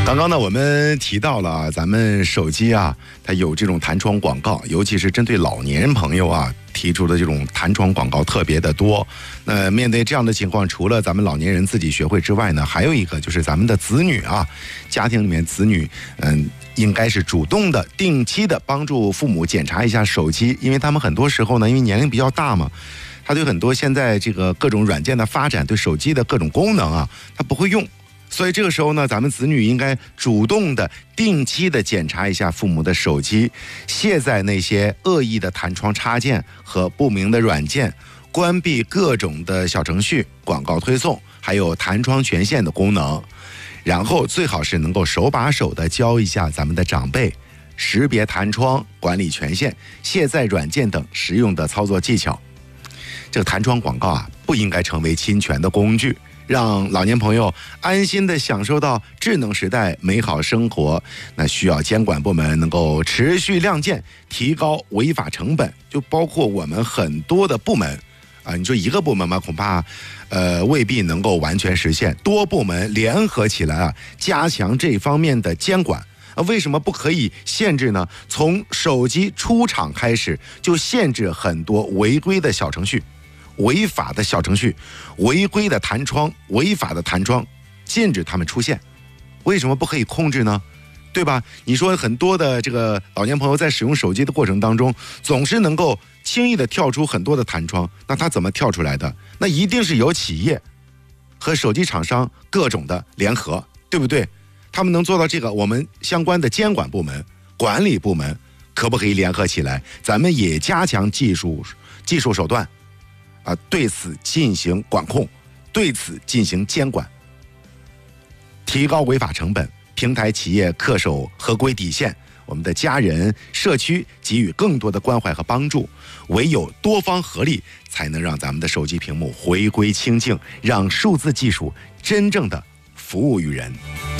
刚刚呢，我们提到了咱们手机啊，它有这种弹窗广告，尤其是针对老年人朋友啊提出的这种弹窗广告特别的多。那面对这样的情况，除了咱们老年人自己学会之外呢，还有一个就是咱们的子女啊，家庭里面子女，应该是主动的、定期的帮助父母检查一下手机，因为他们很多时候呢，因为年龄比较大嘛，他对很多现在这个各种软件的发展，对手机的各种功能啊，他不会用。所以这个时候呢，咱们子女应该主动的、定期的检查一下父母的手机，卸载那些恶意的弹窗插件和不明的软件，关闭各种的小程序、广告推送，还有弹窗权限的功能。然后最好是能够手把手的教一下咱们的长辈识别弹窗、管理权限、卸载软件等实用的操作技巧。这个弹窗广告啊，不应该成为侵权的工具。让老年朋友安心地享受到智能时代美好生活，那需要监管部门能够持续亮剑，提高违法成本，就包括我们很多的部门啊，你说一个部门嘛，恐怕未必能够完全实现，多部门联合起来啊，加强这方面的监管。为什么不可以限制呢？从手机出厂开始就限制很多违规的小程序、违法的小程序、违规的弹窗、违法的弹窗，禁止他们出现。为什么不可以控制呢？对吧？你说很多的这个老年朋友在使用手机的过程当中，总是能够轻易的跳出很多的弹窗，那他怎么跳出来的？那一定是有企业和手机厂商各种的联合，对不对？他们能做到这个，我们相关的监管部门、管理部门可不可以联合起来？咱们也加强技术手段对此进行管控，对此进行监管，提高违法成本，平台企业恪守合规底线，我们的家人、社区给予更多的关怀和帮助，唯有多方合力，才能让咱们的手机屏幕回归清净，让数字技术真正的服务于人。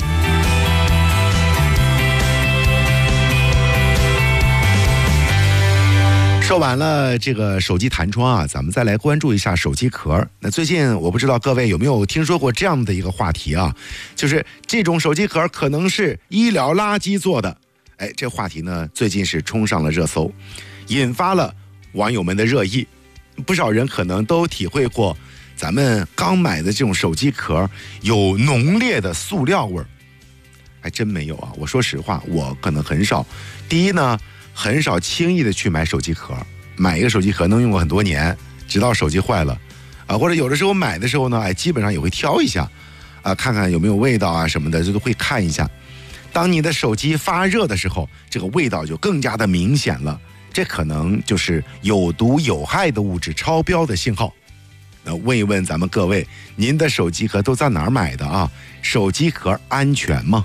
说完了这个手机弹窗啊，咱们再来关注一下手机壳。那最近我不知道各位有没有听说过这样的一个话题啊，就是这种手机壳可能是医疗垃圾做的。这话题呢最近是冲上了热搜，引发了网友们的热议。不少人可能都体会过咱们刚买的这种手机壳有浓烈的塑料味儿。还真没有啊，我说实话，我可能很少。第一呢，很少轻易的去买手机壳，买一个手机壳能用过很多年，直到手机坏了或者有的时候买的时候呢，基本上也会挑一下看看有没有味道啊什么的，这都会看一下。当你的手机发热的时候，这个味道就更加的明显了，这可能就是有毒有害的物质超标的信号。那问一问咱们各位，您的手机壳都在哪儿买的啊？手机壳安全吗？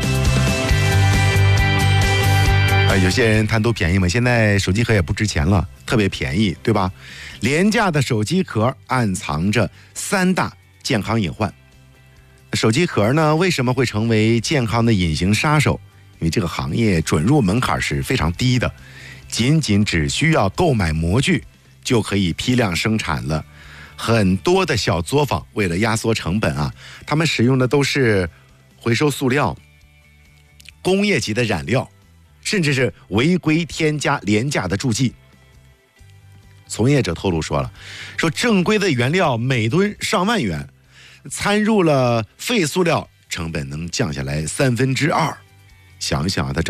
有些人贪图便宜嘛，现在手机壳也不值钱了，特别便宜，对吧？廉价的手机壳暗藏着3大健康隐患。手机壳呢，为什么会成为健康的隐形杀手？因为这个行业准入门槛是非常低的，只需要购买模具就可以批量生产了。很多的小作坊为了压缩成本他们使用的都是回收塑料、工业级的染料，甚至是违规添加廉价的助剂。从业者透露说正规的原料每吨上万元，掺入了废塑料，成本能降下来2/3。想想它